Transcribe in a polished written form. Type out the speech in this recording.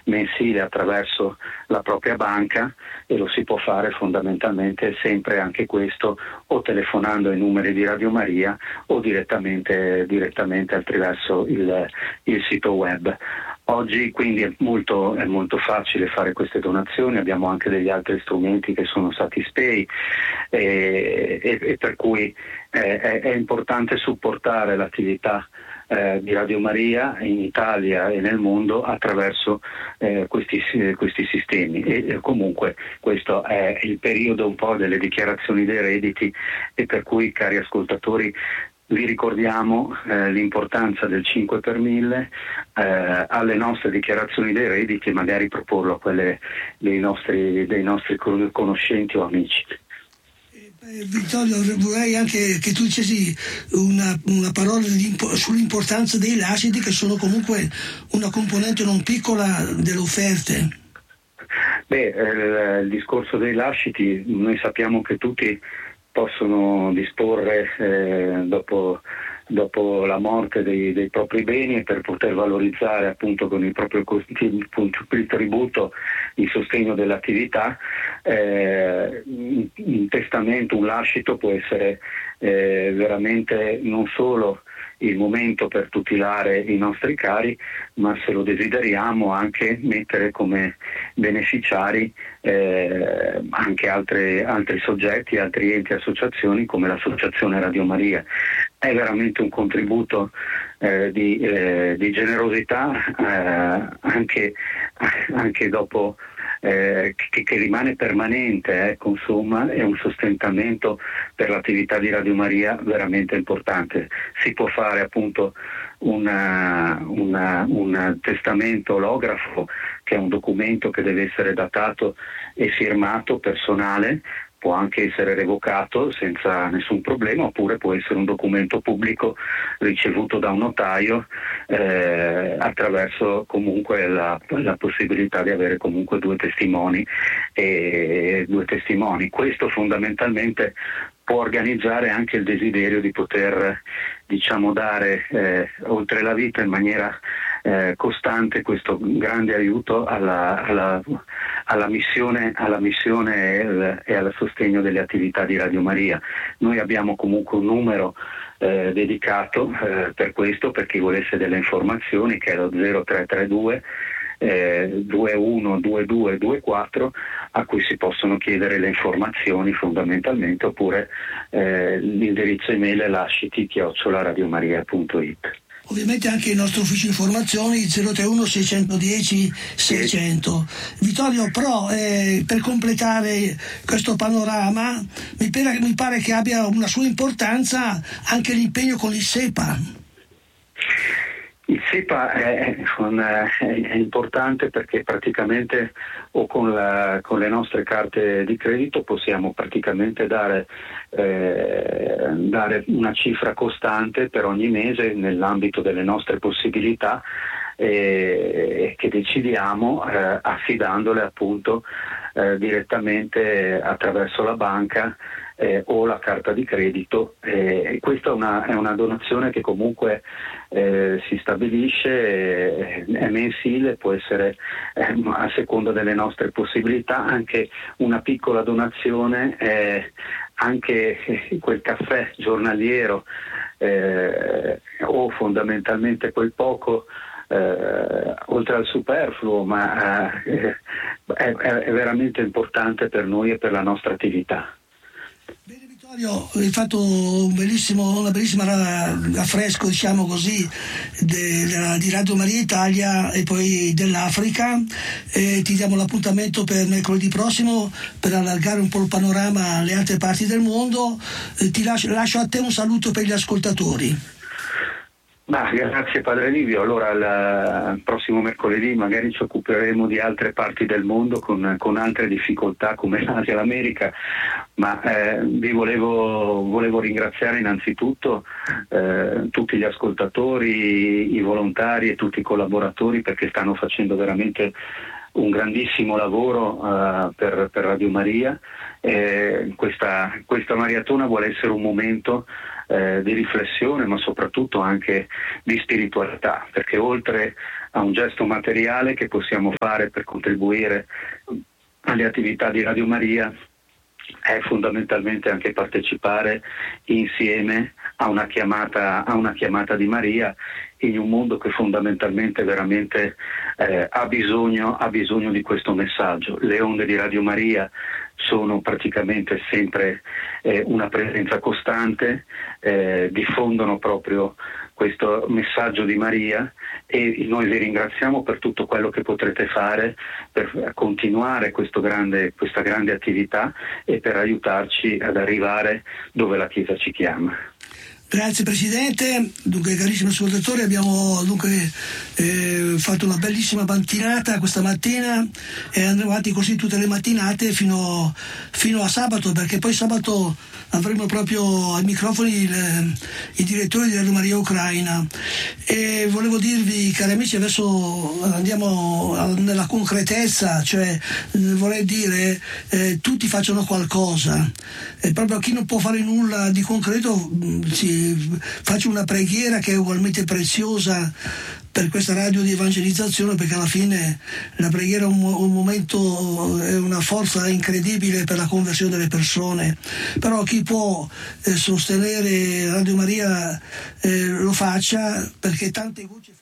mensile attraverso la propria banca, e lo si può fare fondamentalmente sempre anche questo o telefonando ai numeri di Radio Maria o direttamente attraverso il sito web. Oggi quindi è molto facile fare queste donazioni, abbiamo anche degli altri strumenti che sono Satispay, e per cui è importante supportare l'attività di Radio Maria in Italia e nel mondo attraverso questi sistemi, e comunque questo è il periodo un po' delle dichiarazioni dei redditi, e per cui, cari ascoltatori, vi ricordiamo l'importanza del 5 per 1000 alle nostre dichiarazioni dei redditi, e magari proporlo a quelle dei nostri conoscenti o amici. Vittorio, vorrei anche che tu dicessi una parola sull'importanza dei lasciti, che sono comunque una componente non piccola delle offerte. Il discorso dei lasciti, noi sappiamo che tutti possono disporre dopo la morte dei propri beni, e per poter valorizzare appunto con il proprio il tributo, il sostegno dell'attività. Un testamento, un lascito può essere veramente non solo il momento per tutelare i nostri cari, ma se lo desideriamo anche mettere come beneficiari anche altri soggetti, altri enti e associazioni come l'Associazione Radio Maria. È veramente un contributo di generosità anche dopo, che rimane permanente, insomma, è un sostentamento per l'attività di Radio Maria veramente importante. Si può fare appunto un testamento olografo, che è un documento che deve essere datato e firmato, personale, può anche essere revocato senza nessun problema, oppure può essere un documento pubblico ricevuto da un notaio, attraverso comunque la possibilità di avere comunque due testimoni. Questo fondamentalmente può organizzare anche il desiderio di poter, dare oltre la vita in maniera costante questo grande aiuto alla missione e al sostegno delle attività di Radio Maria. Noi abbiamo comunque un numero dedicato per questo, per chi volesse delle informazioni, che è lo 0332 212224, a cui si possono chiedere le informazioni fondamentalmente, oppure l'indirizzo email è lasciti@radiomaria.it. Ovviamente anche il nostro ufficio informazioni 031 610 600. Vittorio, però per completare questo panorama mi pare che abbia una sua importanza anche l'impegno con il SEPA. Il SEPA è importante perché praticamente con le nostre carte di credito possiamo praticamente dare una cifra costante per ogni mese nell'ambito delle nostre possibilità, che decidiamo affidandole appunto direttamente attraverso la banca o la carta di credito. Questa è una donazione che comunque si stabilisce, è mensile, può essere a seconda delle nostre possibilità, anche una piccola donazione, anche quel caffè giornaliero o fondamentalmente quel poco oltre al superfluo, ma è veramente importante per noi e per la nostra attività. Bene Vittorio, hai fatto una bellissima affresco, diciamo così, di Radio Maria Italia e poi dell'Africa, e ti diamo l'appuntamento per mercoledì prossimo per allargare un po' il panorama alle altre parti del mondo. Ti lascio a te un saluto per gli ascoltatori. Grazie Padre Livio. Allora il prossimo mercoledì magari ci occuperemo di altre parti del mondo con altre difficoltà come l'Asia e l'America, ma vi volevo ringraziare innanzitutto tutti gli ascoltatori, i volontari e tutti i collaboratori, perché stanno facendo veramente un grandissimo lavoro per Radio Maria. Questa maratona vuole essere un momento di riflessione, ma soprattutto anche di spiritualità, perché oltre a un gesto materiale che possiamo fare per contribuire alle attività di Radio Maria è fondamentalmente anche partecipare insieme a una chiamata di Maria in un mondo che fondamentalmente veramente ha bisogno di questo messaggio. Le onde di Radio Maria sono praticamente sempre una presenza costante, diffondono proprio questo messaggio di Maria, e noi vi ringraziamo per tutto quello che potrete fare per continuare questa grande attività e per aiutarci ad arrivare dove la Chiesa ci chiama. Grazie Presidente. Dunque, carissimi ascoltatori, abbiamo fatto una bellissima mattinata questa mattina e andremo avanti così tutte le mattinate fino a sabato, perché poi sabato avremo proprio ai microfoni i direttori di Radio Maria Ucraina. E volevo dirvi, cari amici, adesso andiamo nella concretezza, cioè vorrei dire tutti facciano qualcosa, e proprio chi non può fare nulla di concreto faccio una preghiera che è ugualmente preziosa per questa radio di evangelizzazione, perché alla fine la preghiera è un momento, è una forza incredibile per la conversione delle persone. Però chi può sostenere Radio Maria lo faccia, perché tante voci